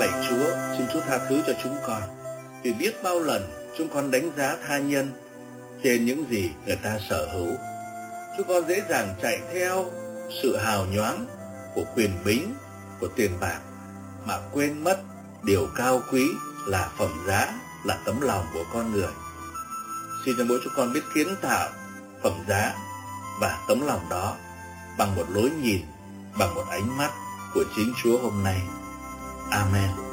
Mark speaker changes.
Speaker 1: lạy Chúa, xin Chúa tha thứ cho chúng con, vì biết bao lần chúng con đánh giá tha nhân trên những gì người ta sở hữu. Chúng con dễ dàng chạy theo sự hào nhoáng của quyền bính, của tiền bạc, mà quên mất điều cao quý là phẩm giá, là tấm lòng của con người. Xin cho mỗi chúng con biết kiến tạo phẩm giá và tấm lòng đó bằng một lối nhìn, bằng một ánh mắt của chính Chúa hôm nay. Amen.